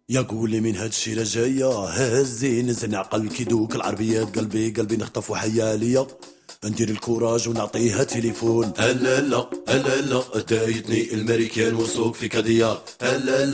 يا قولي من هادشي لا جاية هزي نزل نعقل كيدوك العربيات قلبي نخطف وحياليا ندير الكوراج ونعطيها تليفون. هلا لا هلا لا دايتني الماريكان والسوق في كاديار. هلا